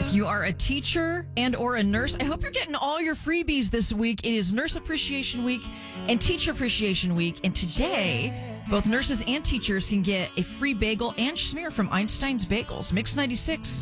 If you are a teacher and or a nurse, I hope you're getting all your freebies this week. It is Nurse Appreciation Week and Teacher Appreciation Week. And today, both nurses and teachers can get a free bagel and schmear from Einstein's Bagels. Mix 96.